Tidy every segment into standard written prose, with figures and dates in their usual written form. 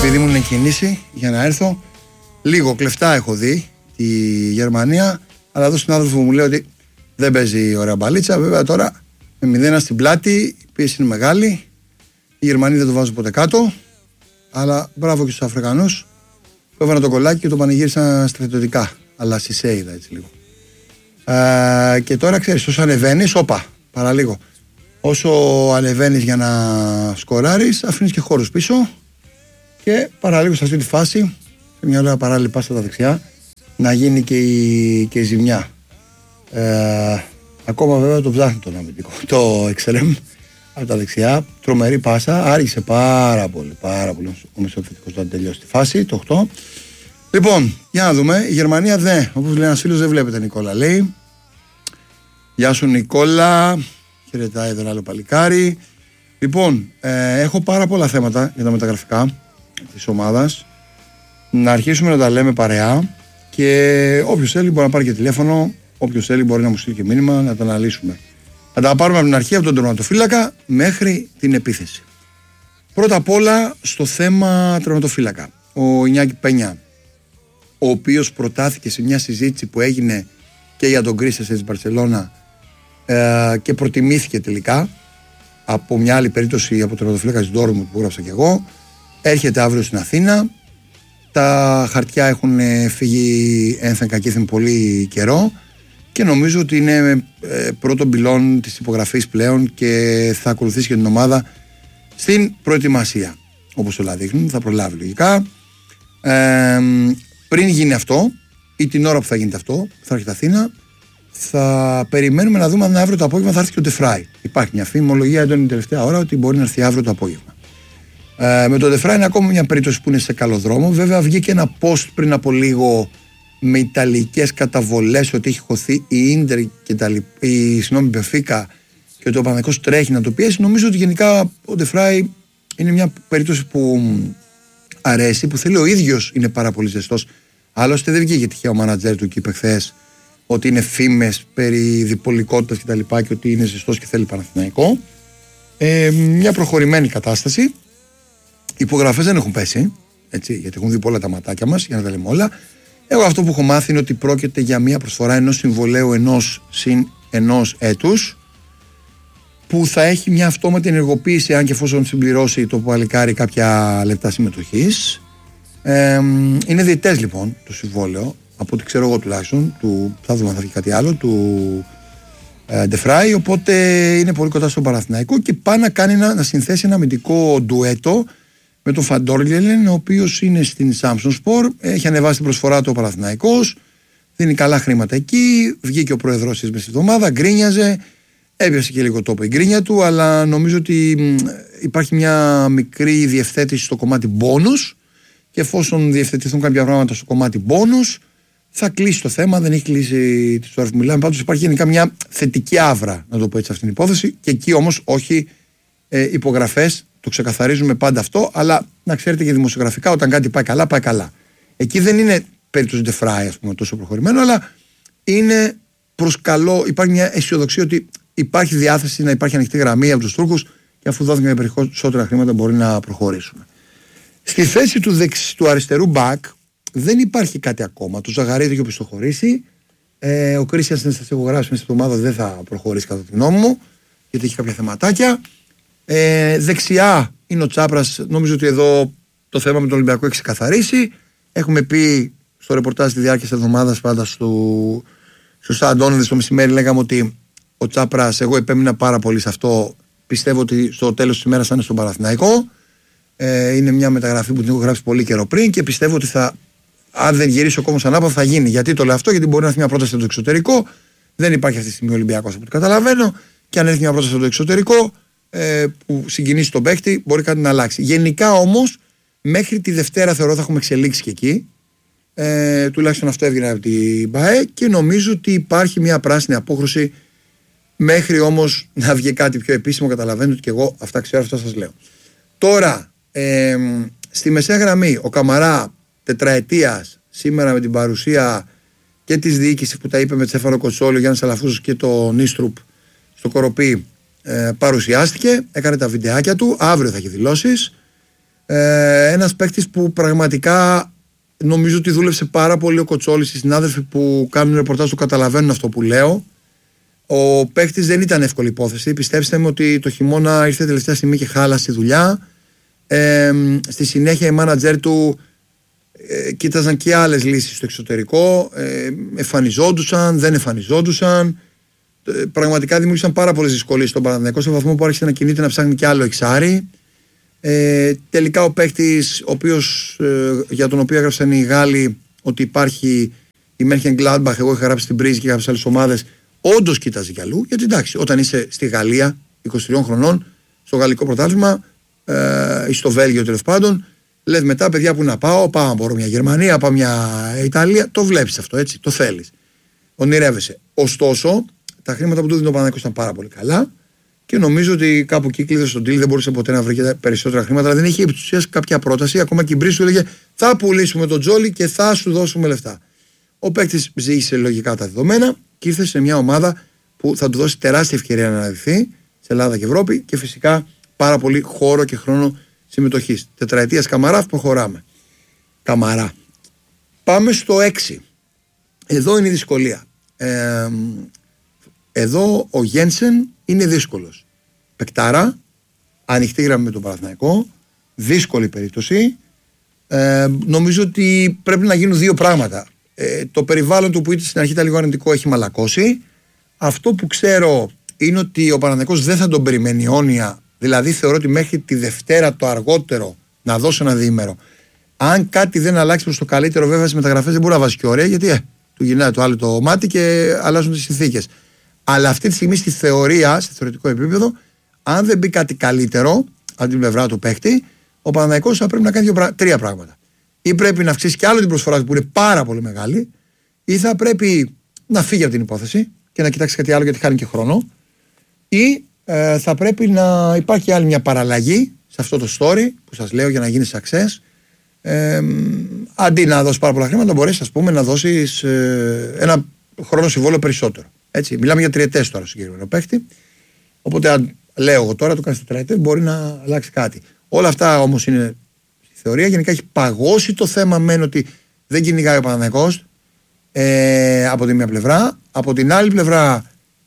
επειδή μου είναι κίνηση για να έρθω. Λίγο κλεφτά έχω δει τη Γερμανία, αλλά εδώ στον άνθρωπο μου λέει ότι δεν παίζει ωραία μπαλίτσα. Βέβαια τώρα με 0 στην πλάτη, η πίεση είναι μεγάλη. Οι Γερμανοί δεν το βάζουν ποτέ κάτω. Αλλά μπράβο και στους Αφρικανούς που έβαλαν το κολλάκι και το πανηγύρισαν στρατιωτικά. Αλλά σισέιδα έτσι λίγο. Και τώρα ξέρεις, όσο ανεβαίνεις, παραλίγο. Όσο ανεβαίνεις για να σκοράρεις, αφήνεις και χώρους πίσω. Και παραλίγο σε αυτή τη φάση, σε μια ωραία παράλληλη πάσα στα δεξιά, να γίνει και η ζημιά. Ακόμα βέβαια το ψάχνει τον αμυντικό. Το εξτρέμ από τα δεξιά, τρομερή πάσα, άργησε πάρα πολύ ο μεσοεπιθετικός να τελειώσει τη φάση, το 8. Λοιπόν, για να δούμε, η Γερμανία όπως λέει ένας φίλος, δεν βλέπετε Νικόλα, λέει. Γεια σου Νικόλα, χαιρετάει εδώ ένα άλλο παλικάρι. Λοιπόν, έχω πάρα πολλά θέματα για τα μεταγραφικά της ομάδας. Να αρχίσουμε να τα λέμε παρεά και όποιος θέλει μπορεί να πάρει και τηλέφωνο, όποιος θέλει μπορεί να μου στείλει και μήνυμα να τα αναλύσουμε. Να τα πάρουμε από την αρχή, από τον τερματοφύλακα μέχρι την επίθεση. Πρώτα απ' όλα στο θέμα τερματοφύλακα. Ο Ινιάκη Πένια, ο οποίος προτάθηκε σε μια συζήτηση που έγινε και για τον Κρίσες της Μπαρσελόνα και προτιμήθηκε τελικά από μια άλλη περίπτωση από τον τερματοφύλακα της Ντόρτμουντ που έγραψα και εγώ. Έρχεται αύριο στην Αθήνα. Τα χαρτιά έχουν φύγει ένθεν κακήθεν πολύ καιρό και νομίζω ότι είναι πρώτο πυλόν της υπογραφής πλέον και θα ακολουθήσει και την ομάδα στην προετοιμασία. Όπως όλα δείχνουν, θα προλάβει λογικά. Πριν γίνει αυτό ή την ώρα που θα γίνεται αυτό, θα έρχεται Αθήνα, θα περιμένουμε να δούμε αν αύριο το απόγευμα θα έρθει και ο Ντεφράι. Υπάρχει μια φημολογία εδώ την τελευταία ώρα ότι μπορεί να έρθει αύριο το απόγευμα. Με τον Ντεφράι είναι ακόμα μια περίπτωση που είναι σε καλό δρόμο. Βέβαια βγήκε ένα post πριν από λίγο με ιταλικές καταβολές ότι έχει χωθεί η Ίντερ και η Μπενφίκα και ότι ο Παναθηναϊκός τρέχει να το πιέσει. Νομίζω ότι γενικά ο Ντεφράι είναι μια περίπτωση που αρέσει, που θέλει ο ίδιος, είναι πάρα πολύ ζεστός. Άλλωστε δεν βγήκε τυχαίο μάνατζερ του και είπε χθες ότι είναι φήμες περί διπολικότητας και τα λοιπά και ότι είναι ζεστός και θέλει Παναθηναϊκό. Μια προχωρημένη κατάσταση. Οι υπογραφές δεν έχουν πέσει, έτσι, γιατί έχουν δει πολλά τα ματάκια μας, για να τα λέμε όλα. Εγώ αυτό που έχω μάθει είναι ότι πρόκειται για μια προσφορά ενός συμβολέου ενός έτους που θα έχει μια αυτόματη ενεργοποίηση αν και εφόσον συμπληρώσει το παλικάρι κάποια λεπτά συμμετοχής. Είναι διετές λοιπόν το συμβόλαιο, από ό,τι ξέρω εγώ τουλάχιστον, θα δούμε αν θα βγει κάτι άλλο, του Ντεφράι, οπότε είναι πολύ κοντά στον Παναθηναϊκό και πάει να κάνει να συνθέσει ένα αμυντικό ντουέτο με τον Φαντόρλιελεν, ο οποίος είναι στην Samsung-Sport, έχει ανεβάσει την προσφορά του ο Παναθηναϊκός, δίνει καλά χρήματα εκεί, βγήκε ο πρόεδρος της μέσα στη εβδομάδα, γκρίνιαζε, έπιασε και λίγο τόπο η γκρίνια του, αλλά νομίζω ότι υπάρχει μια μικρή διευθέτηση στο κομμάτι bonus και εφόσον διευθετηθούν κάποια πράγματα στο κομμάτι bonus θα κλείσει το θέμα, δεν έχει κλείσει τη ώρα που μιλάμε, πάντως υπάρχει γενικά μια θετική άβρα, να το πω έτσι, αυτήν την υπόθεση και εκεί όμως όχι υπογραφές. Το ξεκαθαρίζουμε πάντα αυτό, αλλά να ξέρετε και δημοσιογραφικά, όταν κάτι πάει καλά, πάει καλά. Εκεί δεν είναι περίπτωση Ντεφράι, ας πούμε, τόσο προχωρημένο, αλλά είναι προς καλό. Υπάρχει μια αισιοδοξία ότι υπάρχει διάθεση να υπάρχει ανοιχτή γραμμή από τους Τούρκους και αφού δόθηκαν περισσότερα χρήματα μπορεί να προχωρήσουμε. Στη θέση του αριστερού μπακ δεν υπάρχει κάτι ακόμα. Το Ζαγαρίδη και ο πιστοχωρήσει. Ο Κρίστιαν στην στεγογράφηση μέσα στην εβδομάδα δεν θα προχωρήσει κατά τη γνώμη μου, γιατί έχει κάποια θεματάκια. Δεξιά είναι ο Τσάπρας. Νομίζω ότι εδώ το θέμα με τον Ολυμπιακό έχει ξεκαθαρίσει. Έχουμε πει στο ρεπορτάζ στη διάρκεια της εβδομάδας, πάντα στο Αντώνιδη το μεσημέρι, λέγαμε ότι ο Τσάπρας, εγώ επέμεινα πάρα πολύ σε αυτό. Πιστεύω ότι στο τέλος της ημέρας θα είναι στον Παναθηναϊκό. Είναι μια μεταγραφή που την έχω γράψει πολύ καιρό πριν και πιστεύω ότι αν δεν γυρίσει ο κόμμος ανάποδα θα γίνει. Γιατί το λέω αυτό, γιατί μπορεί να έρθει μια πρόταση από το εξωτερικό. Δεν υπάρχει αυτή τη στιγμή Ολυμπιακός από ό,τι καταλαβαίνω. Και αν έρθει μια πρόταση από το εξωτερικό που συγκινήσει τον παίκτη, μπορεί κάτι να αλλάξει. Γενικά όμως, μέχρι τη Δευτέρα θεωρώ θα έχουμε εξελίξει και εκεί. Τουλάχιστον αυτό έβγαινε από την ΠΑΕ και νομίζω ότι υπάρχει μια πράσινη απόχρωση. Μέχρι όμως να βγει κάτι πιο επίσημο, καταλαβαίνετε ότι και εγώ αυτά ξέρω, αυτά σας λέω. Τώρα, στη μεσαία γραμμή, ο Καμαρά τετραετίας, σήμερα με την παρουσία και της διοίκησης που τα είπε με Τσέφαρο Κοτσόλιο, Γιάννης Αλαφούζος και τον Νίστρουπ στο Κοροπή, παρουσιάστηκε, έκανε τα βιντεάκια του, αύριο θα έχει δηλώσεις. Ένας παίκτης που πραγματικά νομίζω ότι δούλεψε πάρα πολύ ο Κοτσόλης. Οι συνάδελφοι που κάνουν ρεπορτάζ το καταλαβαίνουν αυτό που λέω. Ο παίκτης δεν ήταν εύκολη υπόθεση. Πιστέψτε με ότι το χειμώνα ήρθε τελευταία στιγμή και χάλασε τη δουλειά. Στη συνέχεια οι μάνατζερ του κοίταζαν και άλλες λύσεις στο εξωτερικό. Εμφανιζόντουσαν, δεν εμφανιζόντουσαν. Πραγματικά δημιούργησαν πάρα πολλές δυσκολίες στον Παναθηναϊκό, σε βαθμό που άρχισε να κινείται να ψάχνει και άλλο εξάρι. Τελικά ο παίκτης για τον οποίο έγραψαν οι Γάλλοι ότι υπάρχει η Mönchengladbach, εγώ είχα γράψει στην Πρίζη και κάποιες άλλες ομάδες, όντως κοίταζε κι αλλού. Γιατί εντάξει, όταν είσαι στη Γαλλία 23 χρονών, στο γαλλικό πρωτάθλημα ή στο Βέλγιο τέλος πάντων, λες μετά παιδιά που να πάω να μπορώ μια Γερμανία, πάω μια Ιταλία. Το βλέπεις αυτό, έτσι, το θέλεις. Ονειρεύεσαι. Ωστόσο, τα χρήματα που του δίνει ο Παναθηναϊκός ήταν πάρα πολύ καλά και νομίζω ότι κάπου εκεί κλείδωσε στον deal. Δεν μπορούσε ποτέ να βρει περισσότερα χρήματα, αλλά δεν είχε επί της ουσίας κάποια πρόταση. Ακόμα και η Μπρίζ του έλεγε θα πουλήσουμε τον Τζόλι και θα σου δώσουμε λεφτά. Ο παίκτης ζήτησε λογικά τα δεδομένα και ήρθε σε μια ομάδα που θα του δώσει τεράστια ευκαιρία να αναδειχθεί σε Ελλάδα και Ευρώπη και φυσικά πάρα πολύ χώρο και χρόνο συμμετοχής. Τετραετίας Καμαρά, προχωράμε. Καμαρά. Πάμε στο 6. Εδώ είναι η δυσκολία. Εδώ ο Γένσεν είναι δύσκολος. Πεκτάρα, ανοιχτή γραμμή με τον Παναθηναϊκό, δύσκολη περίπτωση. Νομίζω ότι πρέπει να γίνουν δύο πράγματα. Το περιβάλλον του που ήταν στην αρχή ήταν λίγο αρνητικό, έχει μαλακώσει. Αυτό που ξέρω είναι ότι ο Παναθηναϊκός δεν θα τον περιμένει αιώνια. Δηλαδή θεωρώ ότι μέχρι τη Δευτέρα το αργότερο να δώσει ένα διήμερο. Αν κάτι δεν αλλάξει προς το καλύτερο, βέβαια στις μεταγραφές δεν μπορεί να βάζει και ωραία, γιατί του γυρνάει το άλλο το μάτι και αλλάζουν τις συνθήκες. Αλλά αυτή τη στιγμή στη θεωρία, σε θεωρητικό επίπεδο, αν δεν μπει κάτι καλύτερο από την πλευρά του παίχτη, ο Παναθηναϊκός θα πρέπει να κάνει τρία πράγματα. Ή πρέπει να αυξήσει κι άλλο την προσφορά του που είναι πάρα πολύ μεγάλη, ή θα πρέπει να φύγει από την υπόθεση και να κοιτάξει κάτι άλλο γιατί χάνει και χρόνο, ή θα πρέπει να υπάρχει άλλη μια παραλλαγή σε αυτό το story που σας λέω για να γίνει success. Αντί να δώσει πάρα πολλά χρήματα, μπορείς ας πούμε να δώσεις ένα χρόνο συμβόλαιο περισσότερο. Έτσι, μιλάμε για τριετές τώρα στο συγκεκριμένο παίχτη. Οπότε, αν λέω εγώ τώρα, το κάνει στο τριετές, μπορεί να αλλάξει κάτι. Όλα αυτά όμως είναι στη θεωρία. Γενικά έχει παγώσει το θέμα μεν ότι δεν κυνηγάει ο Παναθηναϊκός από τη μία πλευρά. Από την άλλη πλευρά,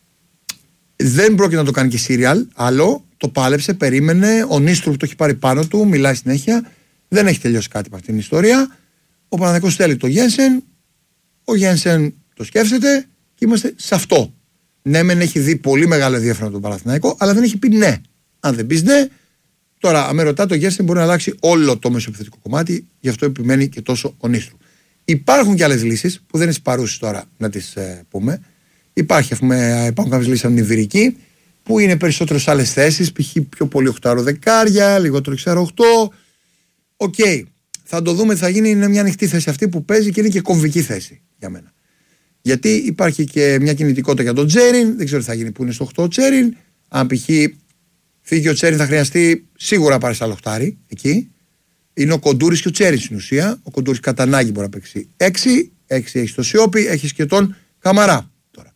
δεν πρόκειται να το κάνει και serial. Άλλο, το πάλεψε, περίμενε. Ο Νίστρου που το έχει πάρει πάνω του, μιλάει συνέχεια. Δεν έχει τελειώσει κάτι από αυτήν την ιστορία. Ο Παναθηναϊκός θέλει το Γένσεν. Ο Γένσεν το σκέφτεται. Και είμαστε σε αυτό. Ναι, μεν έχει δει πολύ μεγάλο ενδιαφέρον τον Παναθηναϊκό, αλλά δεν έχει πει ναι. Αν δεν πει ναι, τώρα, αν με ρωτά, το Γέρσεν μπορεί να αλλάξει όλο το μεσοεπιθετικό κομμάτι, γι' αυτό επιμένει και τόσο ο Νίστρου. Υπάρχουν και άλλες λύσεις που δεν είναι παρούσες τώρα να τις πούμε. Υπάρχουν κάποιες λύσεις από την Ιβηρική που είναι περισσότερο σε άλλες θέσεις, π.χ. πιο πολύ 8 δεκάρια, λιγότερο 6-8. Οκ. Θα το δούμε, θα γίνει, είναι μια ανοιχτή θέση αυτή που παίζει και είναι και κομβική θέση για μένα. Γιατί υπάρχει και μια κινητικότητα για τον Τσέριν, δεν ξέρω τι θα γίνει που είναι στο 8 ο Τσέριν. Αν π.χ. φύγει ο Τσέριν, θα χρειαστεί σίγουρα πάρει άλλο χτάρι εκεί. Είναι ο Κοντούρης και ο Τσέριν στην ουσία. Ο Κοντούρης κατά ανάγκη μπορεί να παίξει 6 έχει το Σιόπι, έχει και τον Καμαρά τώρα.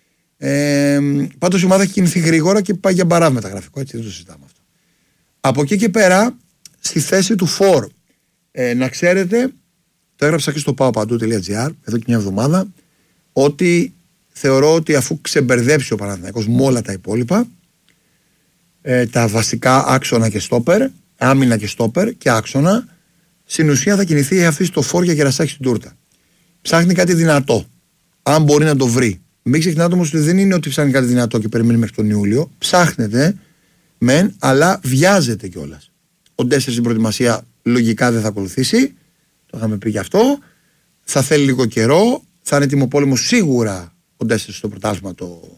Πάντως η ομάδα έχει κινηθεί γρήγορα και πάει για μπαράβ μεταγραφικό, έτσι δεν το συζητάμε αυτό. Από εκεί και πέρα, στη θέση του Φορ, να ξέρετε, το έγραψα και στο paopandou.gr εδώ και μια εβδομάδα, ότι θεωρώ ότι αφού ξεμπερδέψει ο Παναθηναϊκός με όλα τα υπόλοιπα, τα βασικά άξονα και στόπερ, άμυνα και στόπερ και άξονα, στην ουσία θα κινηθεί αυτή στο Φορ για κερασάκι στην τούρτα. Ψάχνει κάτι δυνατό, αν μπορεί να το βρει. Μην ξεχνάτε όμως ότι δεν είναι ότι ψάχνει κάτι δυνατό και περιμένει μέχρι τον Ιούλιο. Ψάχνεται, μεν, αλλά βιάζεται κιόλας. Ο Ντέσσερ στην προετοιμασία λογικά δεν θα ακολουθήσει. Το είχαμε πει γι' αυτό. Θα θέλει λίγο καιρό. Θα είναι τιμοπόλεμο σίγουρα ο Ντέσσερ στο πρωτάθλημα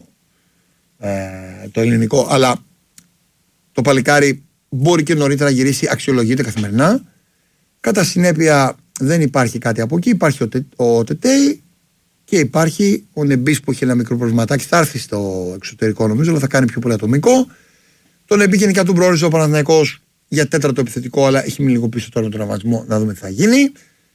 το ελληνικό. Αλλά το παλικάρι μπορεί και νωρίτερα να γυρίσει, αξιολογείται καθημερινά. Κατά συνέπεια δεν υπάρχει κάτι από εκεί. Υπάρχει ο Τετέι και υπάρχει ο Νεμπής που έχει ένα μικρό προβληματάκι. Θα έρθει στο εξωτερικό νομίζω, αλλά θα κάνει πιο πολύ ατομικό. Τον Νεμπή γενικά τον προόριζε ο Παναθηναϊκός για τέταρτο επιθετικό, αλλά έχει μείνει λίγο πίσω τώρα με τον τραυματισμό, να δούμε τι θα γίνει.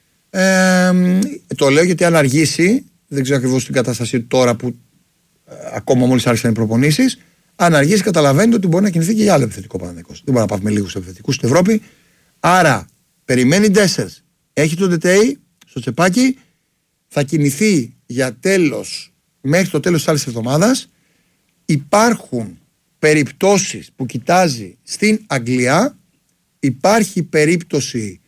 Το λέω γιατί αν αργήσει, δεν ξέρω ακριβώς την κατάστασή του τώρα που ακόμα μόλις άρχισαν οι προπονήσεις, αν αργήσει καταλαβαίνετε ότι μπορεί να κινηθεί και για άλλο επιθετικό Παναθηναϊκός. Δεν μπορεί να πάμε με λίγους επιθετικούς στην Ευρώπη. Άρα Περιμένει Ντέσσερς. Έχει τον Τετέι στο τσεπάκι. Θα κινηθεί για τέλος, μέχρι το τέλος της άλλης εβδομάδας. Υπάρχουν περιπτώσεις που κοιτάζει στην Αγγλία. Υπάρχει περίπτωση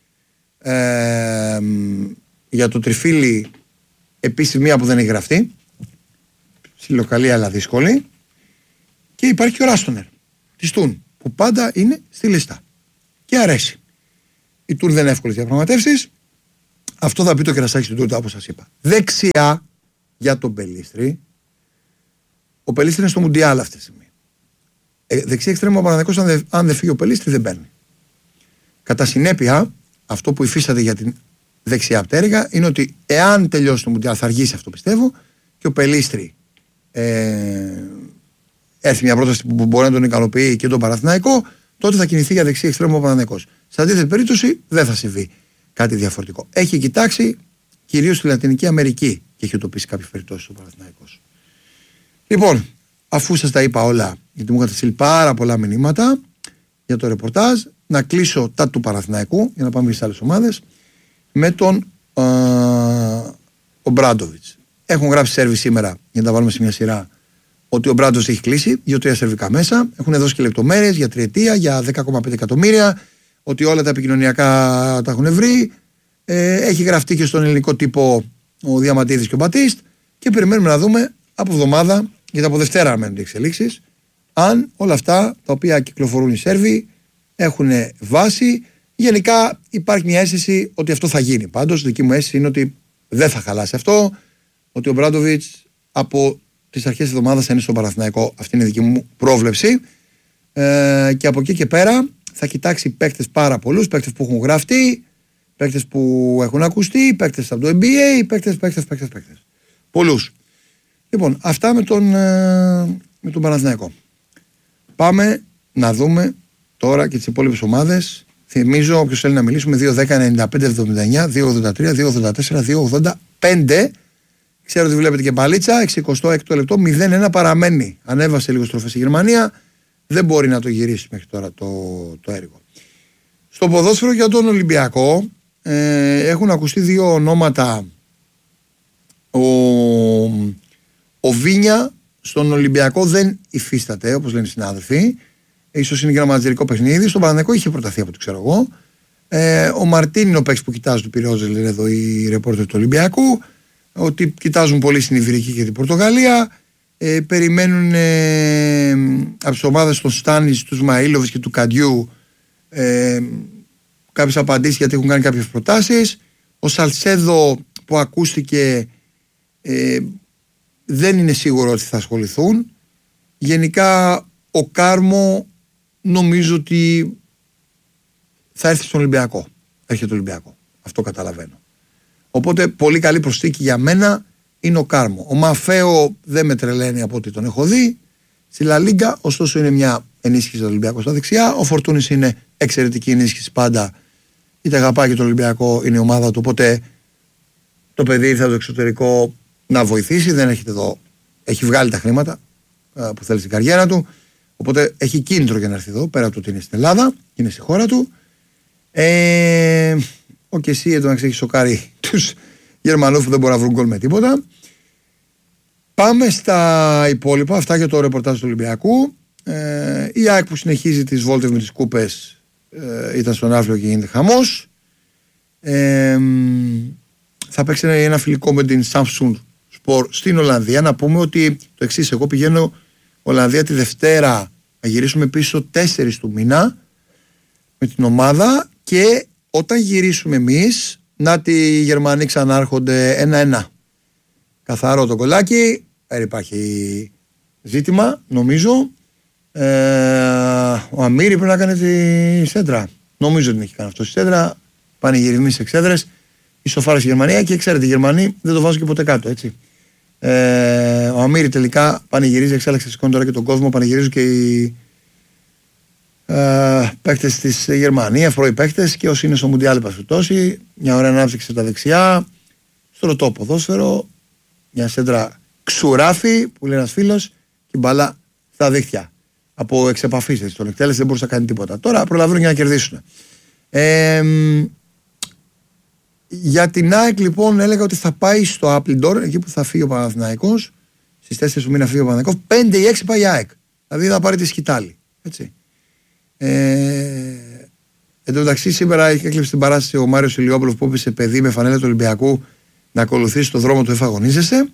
για το Τριφύλι, επίσης μία που δεν έχει γραφτεί. Ψιλοκαλή αλλά δύσκολη. Και υπάρχει και ο Ράστονερ της Τουν, που πάντα είναι στη λίστα και αρέσει. Η Τουν δεν είναι εύκολες διαπραγματεύσεις. Αυτό θα πει το κερασάκι του Τούρτα, όπως σας είπα. Δεξιά για τον Πελίστρη. Ο Πελίστρη είναι στο Μουντιάλ αυτή τη στιγμή. Δεξιά εξτρέμμα ο Παναθηναϊκός, αν δεν φύγει ο Πελίστρη, δεν παίρνει. Κατά συνέπεια, αυτό που υφίσταται για την δεξιά πτέρυγα είναι ότι εάν τελειώσει το Μουντιάλ, θα αργήσει αυτό πιστεύω, και ο Πελίστρη έρθει μια πρόταση που μπορεί να τον ικανοποιεί και τον Παναθηναϊκό, τότε θα κινηθεί για δεξί εξτρέμμα ο Παναθηναϊκός. Σε αντίθετη περίπτωση δεν θα συμβεί κάτι διαφορετικό. Έχει κοιτάξει κυρίως στη Λατινική Αμερική και έχει εντοπίσει κάποιες περιπτώσεις ο Παναθηναϊκός. Λοιπόν, αφού σας τα είπα όλα, γιατί μου είχατε στείλει πάρα πολλά μηνύματα για το ρεπορτάζ, να κλείσω τα του Παναθηναϊκού για να πάμε στις άλλες ομάδες με τον ο Μπράντοβιτς. Έχουν γράψει σέρβι σήμερα για να τα βάλουμε σε μια σειρά ότι ο Μπράντοβιτς έχει κλείσει 2-3 σερβικά μέσα. Έχουν δώσει και λεπτομέρειες για τριετία, για 10,5 εκατομμύρια. Ότι όλα τα επικοινωνιακά τα έχουν βρει. Έχει γραφτεί και στον ελληνικό τύπο ο Διαμαντίδης και ο Μπατίστ. Και περιμένουμε να δούμε από εβδομάδα, γιατί από Δευτέρα μένουν οι εξελίξεις, αν όλα αυτά τα οποία κυκλοφορούν οι Σέρβοι έχουν βάση. Γενικά υπάρχει μια αίσθηση ότι αυτό θα γίνει. Πάντως, η δική μου αίσθηση είναι ότι δεν θα χαλάσει αυτό. Ότι ο Μπράντοβιτς από τις αρχές της εβδομάδας θα είναι στον Παναθηναϊκό. Αυτή είναι η δική μου πρόβλεψη. Και από εκεί και πέρα θα κοιτάξει παίκτες πάρα πολλούς, παίκτες που έχουν γραφτεί, παίκτες που έχουν ακουστεί, παίκτες από το NBA, παίκτες. Πολλούς. Λοιπόν, αυτά με τον Παναθηναϊκό. Πάμε να δούμε τώρα και τις υπόλοιπες ομάδες. Θυμίζω, όποιος θέλει να μιλήσουμε, 2-10-95-79, 2-83, 2-84, 2-85. Ξέρω ότι βλέπετε και παλίτσα, 66ο λεπτό, 0-1 παραμένει. Ανέβασε λίγο στροφές η Γερμανία. Δεν μπορεί να το γυρίσει μέχρι τώρα το έργο. Στο ποδόσφαιρο για τον Ολυμπιακό έχουν ακουστεί δύο ονόματα. Ο Βίνια στον Ολυμπιακό δεν υφίσταται, όπως λένε οι συνάδελφοι. Ίσως είναι και ένα μανατζερικό παιχνίδι. Στον Παναθηναϊκό είχε προταθεί από ό,τι ξέρω εγώ. Ο Μαρτίν είναι ο παίκτης που κοιτάζει του Πυραιόζε, λένε εδώ οι ρεπόρτερ του Ολυμπιακού. Ότι κοιτάζουν πολύ στην Ιβηρική και την Πορτογαλία. Περιμένουν από τις ομάδες των Στάνης, του Σμαΐλοβης και του Καντιού κάποιες απαντήσεις, γιατί έχουν κάνει κάποιες προτάσεις. Ο Σαλσέδο που ακούστηκε δεν είναι σίγουρο ότι θα ασχοληθούν. Γενικά ο Κάρμο νομίζω ότι θα έρθει στον Ολυμπιακό. Έρχεται το Ολυμπιακό. Αυτό καταλαβαίνω. Οπότε πολύ καλή προσθήκη για μένα είναι ο Κάρμο. Ο Μαφέο δεν με τρελαίνει από ό,τι τον έχω δει στη Λα Λίγκα, ωστόσο είναι μια ενίσχυση του Ολυμπιακού στα δεξιά. Ο Φορτούνης είναι εξαιρετική ενίσχυση πάντα. Είτε αγαπάει και το Ολυμπιακό, είναι η ομάδα του. Οπότε το παιδί ήρθε από το εξωτερικό να βοηθήσει. Δεν έχετε εδώ. Έχει βγάλει τα χρήματα που θέλει στην καριέρα του. Οπότε έχει κίνητρο για να έρθει εδώ, πέρα από το ότι είναι στην Ελλάδα, είναι στη χώρα του. Ο Κεσί εδώ να έχει σοκάρει τους Γερμανούς που δεν μπορούν να βρουν γκολ με τίποτα. Πάμε στα υπόλοιπα, αυτά για το ρεπορτάζ του Ολυμπιακού. Η ΑΕΚ που συνεχίζει τις βόλτες με τις κούπες ήταν στον Άφλιο και γίνεται χαμός. Θα παίξει ένα φιλικό με την Samsung Sport στην Ολλανδία. Να πούμε ότι το εξής, εγώ πηγαίνω Ολλανδία τη Δευτέρα, να γυρίσουμε πίσω 4 του μήνα με την ομάδα, και όταν γυρίσουμε εμείς, να τη Γερμανοί ξανάρχονται 1-1. Καθαρό το κολλάκι, δεν υπάρχει ζήτημα, νομίζω. Ο Αμύρη πρέπει να κάνει τη σέντρα. Νομίζω ότι την έχει κάνει αυτό στη σέντρα. Πανηγυρισμοί σε εξέδρες. Ισοφάρισε η Γερμανία και ξέρετε, οι Γερμανοί δεν το βάζουν και ποτέ κάτω, έτσι. Ο Αμύρη τελικά πανηγυρίζει, εξέλεξε, σηκώνει τώρα και τον κόσμο. Πανηγυρίζουν και οι παίκτες της Γερμανίας, πρώοι παίκτες, και όσοι είναι στο Μουντιάλ πασφυτώσει. Μια ωραία ανάπτυξη από τα δεξιά. Στο ρωτό ποδόσφαιρο. Μια σέντρα ξουράφι που λέει ένας φίλος, και μπαλά στα δίχτυα. Από εξεπαφής, στον εκτέλεση δεν μπορούσε να κάνει τίποτα. Τώρα προλαβαίνουν για να κερδίσουν. Για την ΑΕΚ λοιπόν έλεγα ότι θα πάει στο Appledore, εκεί που θα φύγει ο Παναθηναϊκός, στις 4 του μήνα φύγει ο Παναθηναϊκός, 5 ή 6 πάει η ΑΕΚ. Δηλαδή θα πάρει τη σκητάλη. Έτσι. Εν τω μεταξύ, σήμερα έκλειψε την παράσταση ο Μάριος Ηλιόπουλος που έπεσε παιδί με φανέλα του Ολυμπιακού να ακολουθήσει το δρόμο του εφαγωνίζεσαι.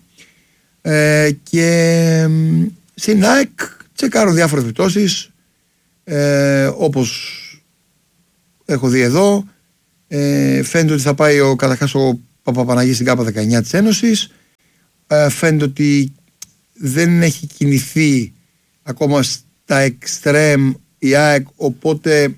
Και στην ΑΕΚ τσεκάρω διάφορες περιπτώσεις, όπως έχω δει εδώ. Φαίνεται ότι θα πάει καταρχάς ο Παπαπαναγής στην ΚΑΠΑ 19 της Ένωσης. Φαίνεται ότι δεν έχει κινηθεί ακόμα στα εξτρέμ η ΑΕΚ, οπότε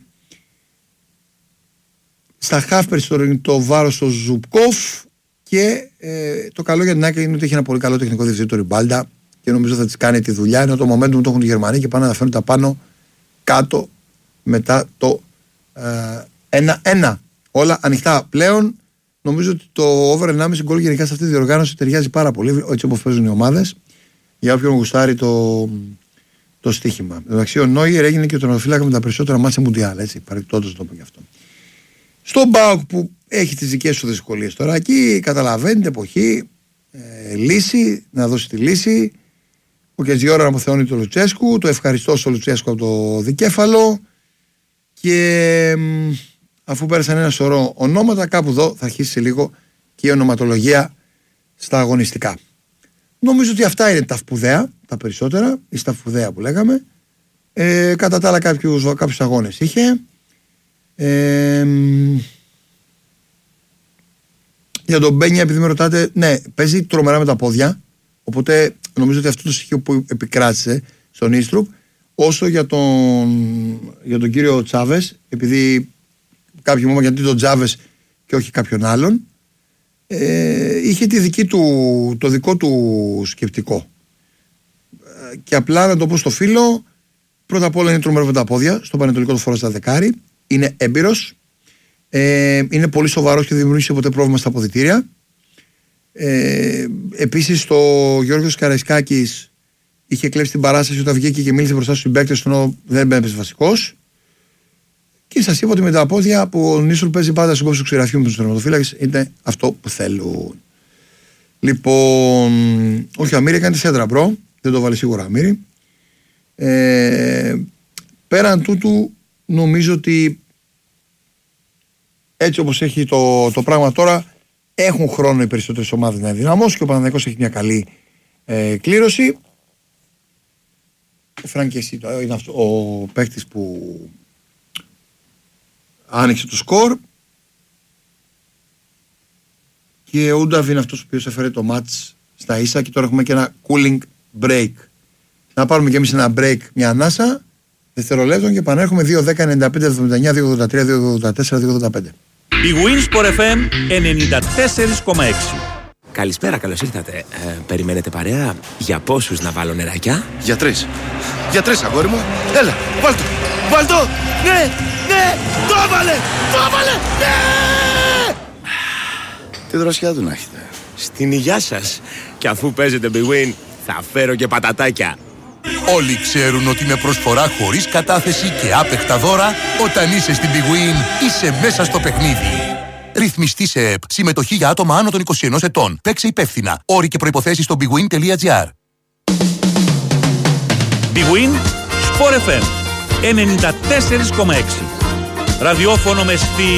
στα χαφ περισσότερο το βάρος στο Ζουμπκόφ. Και το καλό για την ΑΕΚ είναι ότι έχει ένα πολύ καλό τεχνικό διευθυντή, το Ριμπάλντα, και νομίζω θα της κάνει τη δουλειά. Ενώ το momentum το έχουν οι Γερμανοί και πάνε να φέρουν τα πάνω κάτω μετά το 1-1. Όλα ανοιχτά πλέον. Νομίζω ότι το over 1,5 γκολ γενικά σε αυτή τη διοργάνωση ταιριάζει πάρα πολύ, έτσι όπως παίζουν οι ομάδες, για όποιον γουστάρει το στοίχημα. Εντάξει, ο Νόιερ έγινε και ο τερματοφύλακα με τα περισσότερα μάτσα Μουντιάλ, έτσι, παρεμπιπτόντως το πω γι' αυτό. Στον ΠΑΟΚ που έχει τις δικές του δυσκολίες τώρα, εκεί καταλαβαίνετε εποχή, λύση, να δώσει τη λύση. Ο Κετζιόρα να αποθεώνει τον Λουτσέσκου, το ευχαριστώ στο Λουτσέσκου από το δικέφαλο. Και αφού πέρασαν ένα σωρό ονόματα, κάπου εδώ θα αρχίσει λίγο και η ονοματολογία στα αγωνιστικά. Νομίζω ότι αυτά είναι τα σπουδαία, τα περισσότερα, ή στα σπουδαία που λέγαμε. Κατά τα άλλα κάποιους αγώνες είχε. Για τον Μπένια, επειδή με ρωτάτε, ναι, παίζει τρομερά με τα πόδια. Οπότε νομίζω ότι αυτό το στοιχείο που επικράτησε στον Ίστρουπ. Όσο για τον κύριο Τσάβες, επειδή κάποιοι μου είπαν γιατί τον Τσάβες και όχι κάποιον άλλον, είχε το δικό του σκεπτικό. Και απλά να το πω στο φίλο, πρώτα απ' όλα είναι τρομερό με τα πόδια, στο πανετολικό του φορά στα δεκάρι, είναι έμπειρος, είναι πολύ σοβαρός και δεν δημιουργήσε ποτέ πρόβλημα στα αποδυτήρια. Επίσης το Γιώργος Καραϊσκάκης είχε κλέψει την παράσταση όταν βγήκε και μίλησε μπροστά στους συμπαίκτες του, ενώ δεν έπαιζε βασικός. Και σας είπα ότι με τα πόδια που ο Νίστρου παίζει πάντα στην κόψη του ξηραφιού με τους τερματοφύλακες είναι αυτό που θέλουν. Λοιπόν, όχι, ο Αμύρη έκανε τη σέντρα μπρο, δεν το βάλει σίγουρα Αμύρη. Πέραν τούτου, νομίζω ότι έτσι όπως έχει το πράγμα τώρα, έχουν χρόνο οι περισσότερες ομάδες να ενδυναμώσουν και ο Παναθηναϊκός έχει μια καλή κλήρωση. Ο Φραγκεσί είναι αυτό, ο παίκτης που άνοιξε το σκορ, και ο Ούνταβ είναι αυτός ο οποίος έφερε το μάτς στα ίσα, και τώρα έχουμε και ένα cooling break. Να πάρουμε και εμείς ένα break, μια ανάσα δευτερολέπτων, και επανέρχομαι 2-10-95-79-283-284-285. Η Winsport FM 94,6. Καλησπέρα, καλώς ήρθατε. Περιμένετε παρέα? Για πόσους να βάλω νεράκια? Για 3. Για 3, αγόρι μου. Έλα, βάλτο. Βάλτο. Ναι, ναι. Το έβαλε. Ναι. Τι δροσιά του να έχετε. Στην υγειά σας. Και αφού παίζετε Big Win, θα φέρω και πατατάκια. Όλοι ξέρουν ότι με προσφορά χωρίς κατάθεση και άπεχτα δώρα, όταν είσαι στην Big Win, είσαι μέσα στο παιχνίδι. Ρυθμιστή σε ΕΠ. Συμμετοχή για άτομα άνω των 21 ετών. Παίξε υπεύθυνα. Όροι και προϋποθέσεις στο bigwin.gr. Big Win Sport FM 94,6. Ραδιόφωνο με στυλ